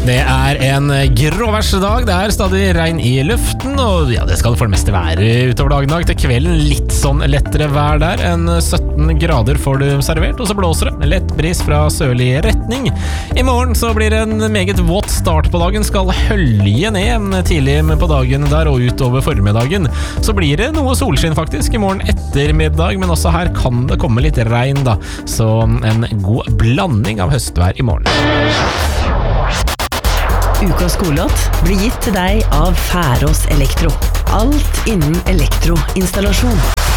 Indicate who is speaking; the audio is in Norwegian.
Speaker 1: Det en gråværsdag, det stadig regn i luften, og ja, det skal det for det meste være utover dagen i dag. Til kvelden litt sånn lettere vær der, 17 grader får du servert, og så blåser det lett bris fra sørlig retning. I morgen så blir det en meget våt start på dagen, skal hølje ned tidlig på dagen der og utover formiddagen. Så blir det noe solskinn faktisk i morgen ettermiddag, men også her kan det komme litt regn da, så en god blanding av høstvær i morgen.
Speaker 2: Ukas skolelåt blir gitt til deg av Færås Elektro. Alt innen elektroinstallasjon.